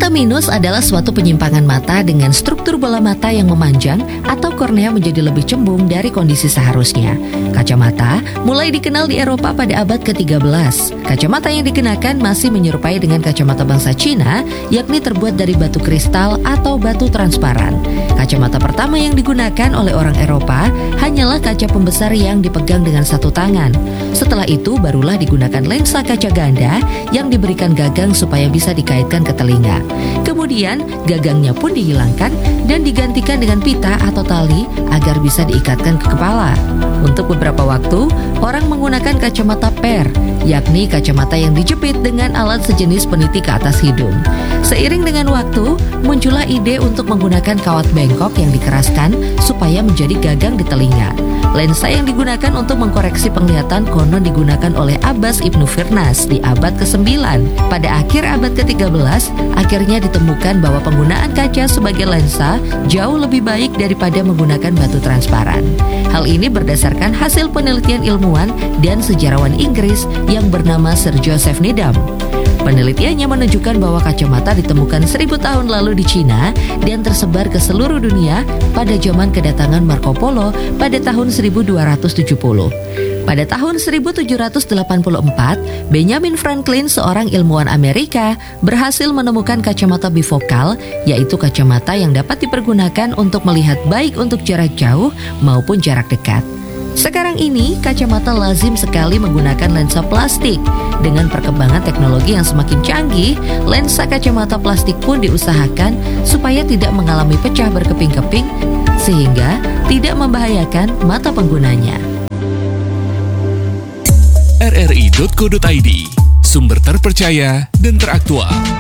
Mata minus adalah suatu penyimpangan mata dengan struktur bola mata yang memanjang atau kornea menjadi lebih cembung dari kondisi seharusnya. Kacamata mulai dikenal di Eropa pada abad ke-13. Kacamata yang dikenakan masih menyerupai dengan kacamata bangsa Cina, yakni terbuat dari batu kristal atau batu transparan. Kacamata pertama yang digunakan oleh orang Eropa hanyalah kaca pembesar yang dipegang dengan satu tangan. Setelah itu barulah digunakan lensa kaca ganda yang diberikan gagang supaya bisa dikaitkan ke telinga. Kemudian gagangnya pun dihilangkan dan digantikan dengan pita atau tali agar bisa diikatkan ke kepala. Untuk beberapa waktu, orang menggunakan kacamata per, yakni kacamata yang dijepit dengan alat sejenis peniti ke atas hidung. Seiring dengan waktu, muncullah ide untuk menggunakan kawat bengkok yang dikeraskan supaya menjadi gagang di telinga. Lensa yang digunakan untuk mengkoreksi penglihatan konon digunakan oleh Abbas Ibnu Firnas di abad ke-9. Pada akhir abad ke-13, akhirnya ditemukan bahwa penggunaan kaca sebagai lensa jauh lebih baik daripada menggunakan batu transparan. Hal ini berdasarkan hasil penelitian ilmuwan dan sejarawan Inggris yang bernama Sir Joseph Needham. Penelitiannya menunjukkan bahwa kacamata ditemukan 1000 tahun lalu di Cina dan tersebar ke seluruh dunia pada zaman kedatangan Marco Polo pada tahun 1270. Pada tahun 1784, Benjamin Franklin, seorang ilmuwan Amerika, berhasil menemukan kacamata bifokal, yaitu kacamata yang dapat dipergunakan untuk melihat baik untuk jarak jauh maupun jarak dekat. Sekarang ini, kacamata lazim sekali menggunakan lensa plastik. Dengan perkembangan teknologi yang semakin canggih, lensa kacamata plastik pun diusahakan supaya tidak mengalami pecah berkeping-keping, sehingga tidak membahayakan mata penggunanya. rri.co.id, sumber terpercaya dan teraktual.